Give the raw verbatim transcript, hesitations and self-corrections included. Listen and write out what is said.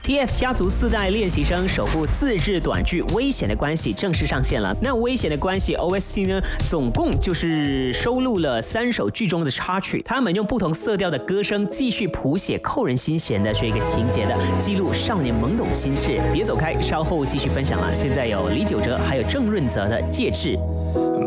T F 家族四代练习生首部自制短剧《危险的关系》正式上线了。那《危险的关系》O S T 呢，总共就是收录了三首剧中的插曲，他们用不同色调的歌声继续谱写扣人心弦的这个情节的，记录少年懵懂心事。别走开，稍后继续分享了。现在有李玖哲还有郑润泽的《戒指》。